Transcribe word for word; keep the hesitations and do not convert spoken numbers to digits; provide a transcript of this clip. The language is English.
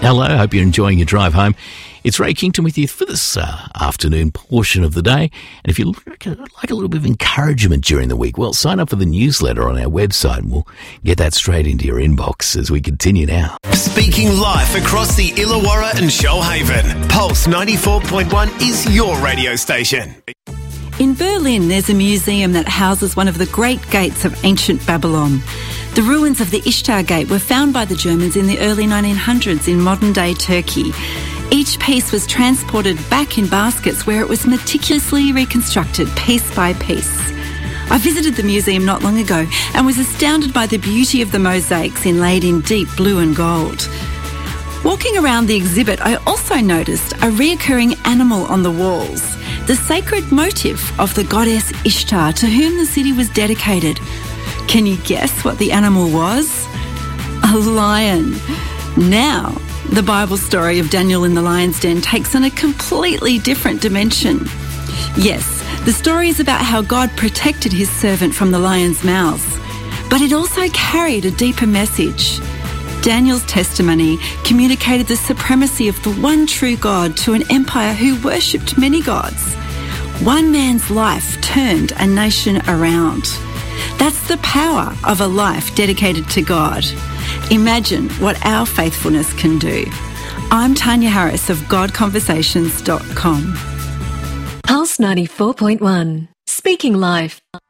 Hello, hope you're enjoying your drive home. It's Ray Kington with you for this uh, afternoon portion of the day. And if you like a, like a little bit of encouragement during the week, well, sign up for the newsletter on our website and we'll get that straight into your inbox as we continue now. Speaking live across the Illawarra and Shoalhaven, Pulse ninety-four point one is your radio station. In Berlin, there's a museum that houses one of the great gates of ancient Babylon. The ruins of the Ishtar Gate were found by the Germans in the early nineteen hundreds in modern-day Turkey. Each piece was transported back in baskets where it was meticulously reconstructed piece by piece. I visited the museum not long ago and was astounded by the beauty of the mosaics inlaid in deep blue and gold. Walking around the exhibit, I also noticed a reoccurring animal on the walls, the sacred motif of the goddess Ishtar, to whom the city was dedicated. Can you guess what the animal was? A lion. Now, the Bible story of Daniel in the lion's den takes on a completely different dimension. Yes, the story is about how God protected his servant from the lion's mouth, but it also carried a deeper message. Daniel's testimony communicated the supremacy of the one true God to an empire who worshipped many gods. One man's life turned a nation around. That's the power of a life dedicated to God. Imagine what our faithfulness can do. I'm Tanya Harris of God Conversations dot com. Pulse ninety-four point one. Speaking Life.